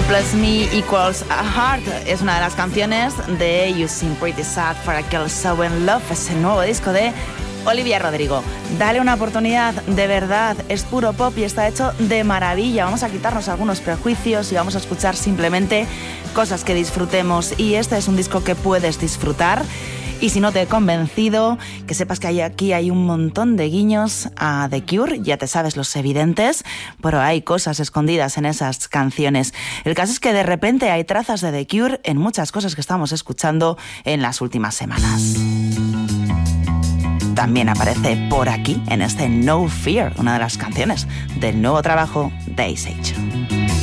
Plus Me Equals a Heart es una de las canciones de You Seem Pretty Sad for a Girl So in Love, es el nuevo disco de Olivia Rodrigo. Dale una oportunidad, de verdad, es puro pop y está hecho de maravilla. Vamos a quitarnos algunos prejuicios y vamos a escuchar simplemente cosas que disfrutemos, y este es un disco que puedes disfrutar. Y si no te he convencido, que sepas que aquí hay un montón de guiños a The Cure, ya te sabes los evidentes, pero hay cosas escondidas en esas canciones. El caso es que de repente hay trazas de The Cure en muchas cosas que estamos escuchando en las últimas semanas. También aparece por aquí, en este No Fear, una de las canciones del nuevo trabajo de Ice Age.